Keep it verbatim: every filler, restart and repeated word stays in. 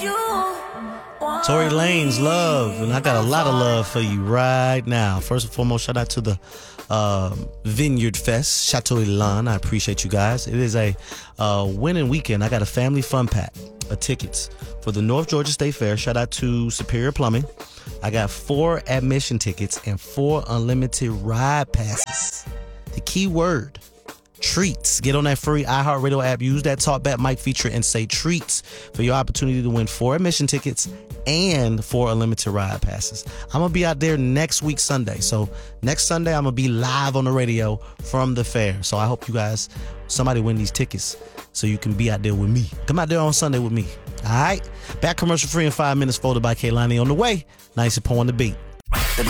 Tory Lanez, Love, and I got a lot of love for you right now. First and foremost, shout out to the uh, Vineyard Fest, Chateau Elan. I appreciate you guys. It is a uh, winning weekend. I got a family fun pack of tickets for the North Georgia State Fair. Shout out to Superior Plumbing. I got four admission tickets and four unlimited ride passes. The key word, treats. Get on that free iHeartRadio app. Use that Talkback Mike feature and say treats for your opportunity to win four admission tickets and four unlimited ride passes. I'm going to be out there next week, Sunday. So next Sunday, I'm going to be live on the radio from the fair. So I hope you guys, somebody win these tickets so you can be out there with me. Come out there on Sunday with me. All right? Back commercial free in five minutes, folded by Kaylani on the way. ninety-six point one The Beat. The